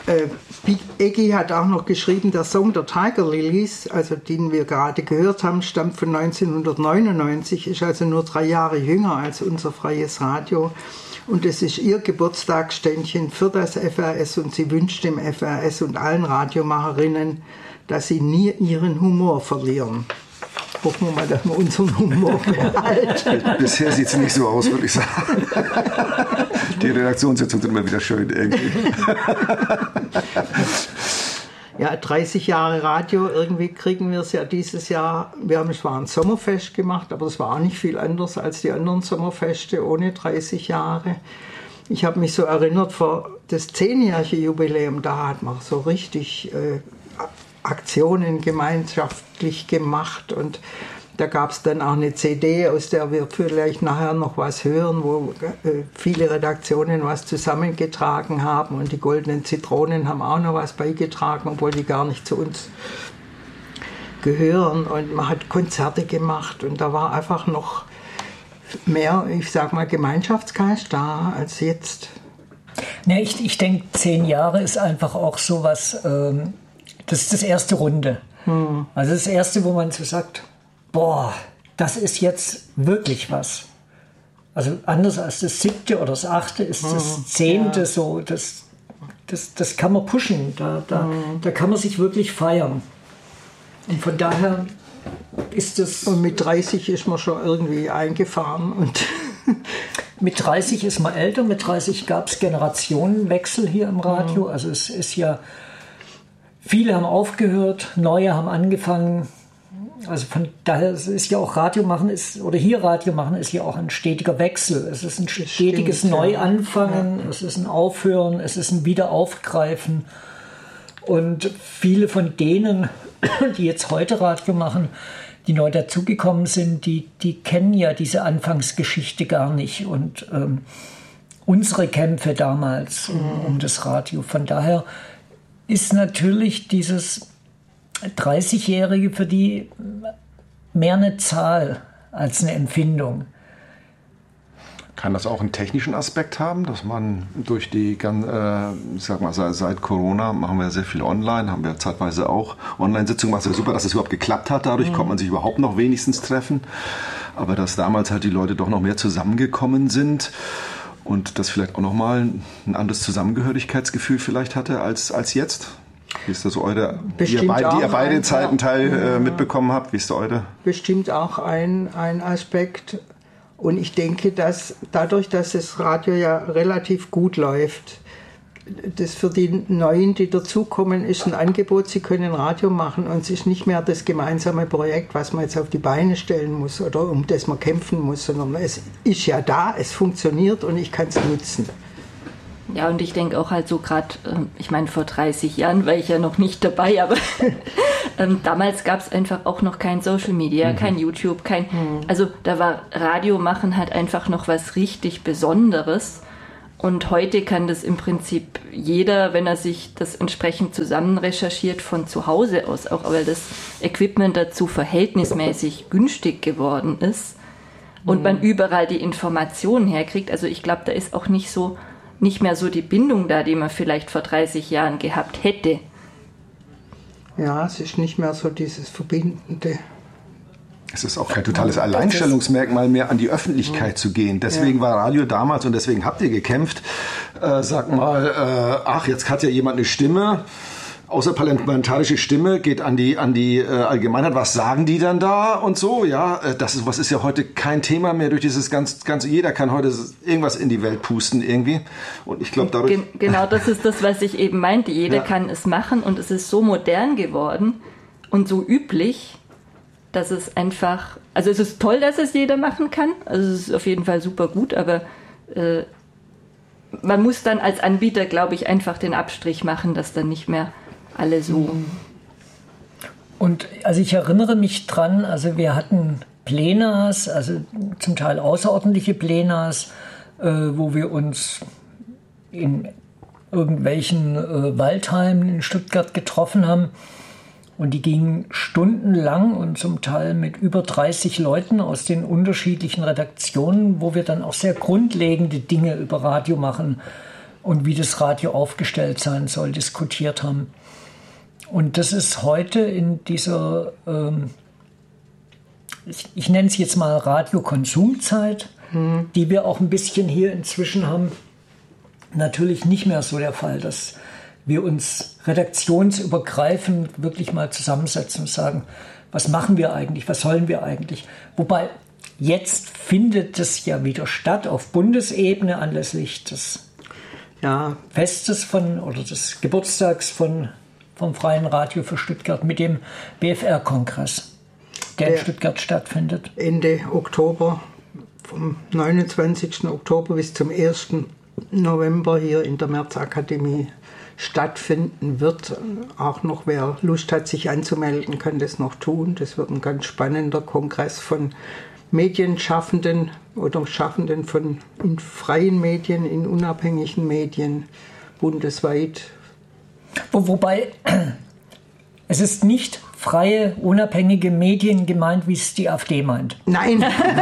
Eggy hat auch noch geschrieben, der Song der Tiger Lilies, also den wir gerade gehört haben, stammt von 1999, ist also nur 3 Jahre jünger als unser freies Radio. Und es ist ihr Geburtstagsständchen für das FRS und sie wünscht dem FRS und allen Radiomacherinnen, dass sie nie ihren Humor verlieren. Hoffen wir mal, dass wir unseren Humor behalten. Bisher sieht es nicht so aus, würde ich sagen. Die Redaktionssitzungen sind immer wieder schön irgendwie. Ja, 30 Jahre Radio, irgendwie kriegen wir es ja dieses Jahr. Wir haben zwar ein Sommerfest gemacht, aber es war auch nicht viel anders als die anderen Sommerfeste ohne 30 Jahre. Ich habe mich so erinnert, vor das 10-jährige Jubiläum, da hat man so richtig Aktionen gemeinschaftlich gemacht und da gab es dann auch eine CD, aus der wir vielleicht nachher noch was hören, wo viele Redaktionen was zusammengetragen haben und die Goldenen Zitronen haben auch noch was beigetragen, obwohl die gar nicht zu uns gehören und man hat Konzerte gemacht und da war einfach noch mehr, ich sag mal, Gemeinschaftsgeist da als jetzt. Ne, ich denke, 10 Jahre ist einfach auch sowas, das ist das erste Runde. Also das erste, wo man so sagt, boah, das ist jetzt wirklich was. Also anders als das 7. oder das 8. ist das 10. Ja. So, das kann man pushen, da kann man sich wirklich feiern. Und von daher ist das... Und mit 30 ist man schon irgendwie eingefahren. Und mit 30 ist man älter, mit 30 gab es Generationenwechsel hier im Radio. Also es ist ja... Viele haben aufgehört, neue haben angefangen. Also von daher ist ja auch Radio machen oder hier Radio machen ist ja auch ein stetiger Wechsel. Es ist ein stetiges Neuanfangen, es ist ein Aufhören, es ist ein Wiederaufgreifen. Und viele von denen, die jetzt heute Radio machen, die neu dazugekommen sind, die kennen ja diese Anfangsgeschichte gar nicht. Und unsere Kämpfe damals um das Radio. Von daher ist natürlich dieses 30-Jährige für die mehr eine Zahl als eine Empfindung. Kann das auch einen technischen Aspekt haben, dass man durch die, ich sag mal, seit Corona machen wir sehr viel online, haben wir zeitweise auch Online-Sitzungen gemacht. Es ist super, dass es überhaupt geklappt hat, dadurch konnte man sich überhaupt noch wenigstens treffen. Aber dass damals halt die Leute doch noch mehr zusammengekommen sind und das vielleicht auch nochmal ein anderes Zusammengehörigkeitsgefühl vielleicht hatte als jetzt. Wie ist das eure, die ihr beide Zeitenteil mitbekommen habt, wie ist das eure? Bestimmt auch ein Aspekt. Und ich denke, dass dadurch, dass das Radio ja relativ gut läuft, das für die Neuen, die dazukommen, ist ein Angebot, sie können Radio machen und es ist nicht mehr das gemeinsame Projekt, was man jetzt auf die Beine stellen muss oder um das man kämpfen muss, sondern es ist ja da, es funktioniert und ich kann es nutzen. Ja, und ich denke auch halt so gerade, ich meine vor 30 Jahren war ich ja noch nicht dabei, aber damals gab es einfach auch noch kein Social Media, kein YouTube, also da war Radio machen halt einfach noch was richtig Besonderes. Und heute kann das im Prinzip jeder, wenn er sich das entsprechend zusammen recherchiert, von zu Hause aus, auch weil das Equipment dazu verhältnismäßig günstig geworden ist und man überall die Informationen herkriegt. Also ich glaube, da ist auch nicht mehr so die Bindung da, die man vielleicht vor 30 Jahren gehabt hätte. Ja, es ist nicht mehr so dieses Verbindende. Es ist auch kein totales Alleinstellungsmerkmal mehr, an die Öffentlichkeit zu gehen. Deswegen war Radio damals und deswegen habt ihr gekämpft. Sag mal, jetzt hat ja jemand eine Stimme, außerparlamentarische Stimme, geht an die Allgemeinheit. Was sagen die dann da und so? Ja, was ist ja heute kein Thema mehr durch dieses ganze. Jeder kann heute irgendwas in die Welt pusten irgendwie. Und ich glaube dadurch. Genau, das ist das, was ich eben meinte. Jeder kann es machen und es ist so modern geworden und so üblich, dass es einfach, also es ist toll, dass es jeder machen kann, also es ist auf jeden Fall super gut, aber man muss dann als Anbieter, glaube ich, einfach den Abstrich machen, dass dann nicht mehr alle so... Und also ich erinnere mich dran, also wir hatten Plenas, also zum Teil außerordentliche Plenas, wo wir uns in irgendwelchen Waldheimen in Stuttgart getroffen haben. Und die gingen stundenlang und zum Teil mit über 30 Leuten aus den unterschiedlichen Redaktionen, wo wir dann auch sehr grundlegende Dinge über Radio machen und wie das Radio aufgestellt sein soll, diskutiert haben. Und das ist heute in dieser, ich nenne es jetzt mal Radiokonsumzeit, die wir auch ein bisschen hier inzwischen haben, natürlich nicht mehr so der Fall, dass wir uns redaktionsübergreifend wirklich mal zusammensetzen und sagen, was machen wir eigentlich, was sollen wir eigentlich? Wobei jetzt findet es ja wieder statt auf Bundesebene anlässlich des Festes oder des Geburtstags vom Freien Radio für Stuttgart mit dem BFR-Kongress, der in Stuttgart stattfindet. Ende Oktober, vom 29. Oktober bis zum 1. November hier in der Märzakademie stattfinden wird. Auch noch, wer Lust hat, sich anzumelden, kann das noch tun. Das wird ein ganz spannender Kongress von Medienschaffenden oder Schaffenden von in freien Medien, in unabhängigen Medien bundesweit. Wobei es ist nicht freie, unabhängige Medien gemeint, wie es die AfD meint. Nein.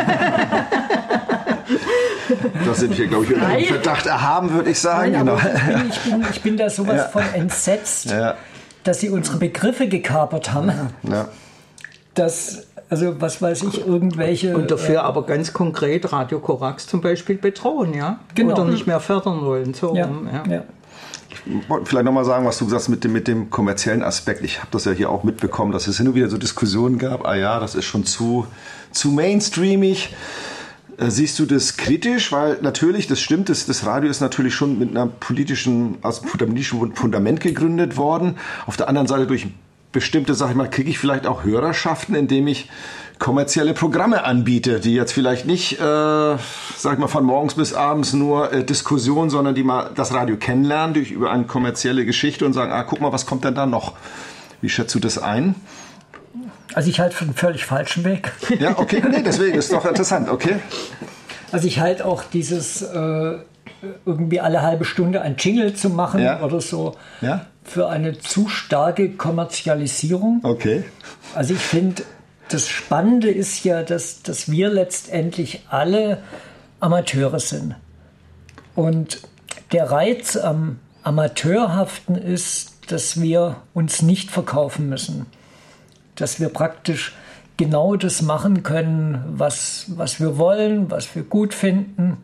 Das sind wir, glaube ich, unter dem Verdacht erhaben, würde ich sagen. Nein, Genau. ich bin da sowas von entsetzt, dass sie unsere Begriffe gekapert haben. Ja. Dass, also was weiß ich, irgendwelche... Und dafür aber ganz konkret Radio Korax zum Beispiel bedrohen, ja? Genau. Oder nicht mehr fördern wollen. So, ja. Ich wollte vielleicht nochmal sagen, was du gesagt hast mit dem kommerziellen Aspekt. Ich habe das ja hier auch mitbekommen, dass es hin und wieder so Diskussionen gab. Das ist schon zu mainstreamig. Siehst du das kritisch? Weil natürlich, das stimmt, das Radio ist natürlich schon mit einem politischen Fundament gegründet worden. Auf der anderen Seite durch bestimmte, sag ich mal, kriege ich vielleicht auch Hörerschaften, indem ich kommerzielle Programme anbiete, die jetzt vielleicht nicht, sag ich mal, von morgens bis abends nur Diskussion, sondern die mal das Radio kennenlernen über eine kommerzielle Geschichte und sagen, guck mal, was kommt denn da noch? Wie schätzt du das ein? Also ich halte für einen völlig falschen Weg. Ja, okay, nee, deswegen ist doch interessant, okay. Also ich halte auch dieses irgendwie alle halbe Stunde ein Jingle zu machen oder so für eine zu starke Kommerzialisierung. Okay. Also ich finde, das Spannende ist ja, dass wir letztendlich alle Amateure sind. Und der Reiz am Amateurhaften ist, dass wir uns nicht verkaufen müssen. Dass wir praktisch genau das machen können, was wir wollen, was wir gut finden.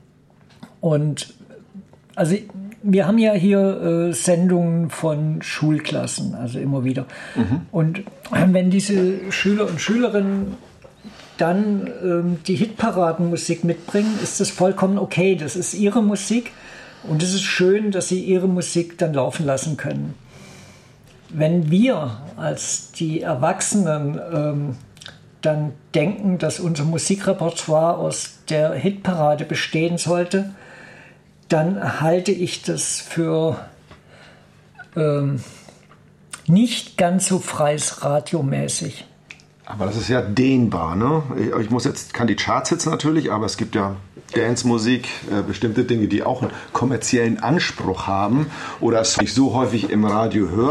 Und also wir haben ja hier Sendungen von Schulklassen, also immer wieder. Und wenn diese Schüler und Schülerinnen dann die Hitparadenmusik mitbringen, ist das vollkommen okay. Das ist ihre Musik und es ist schön, dass sie ihre Musik dann laufen lassen können. Wenn wir als die Erwachsenen dann denken, dass unser Musikrepertoire aus der Hitparade bestehen sollte, dann halte ich das für nicht ganz so freies radiomäßig. Aber das ist ja dehnbar, ne? Kann die Charts jetzt natürlich, aber es gibt ja Dance-Musik, bestimmte Dinge, die auch einen kommerziellen Anspruch haben oder es nicht so häufig im Radio hören.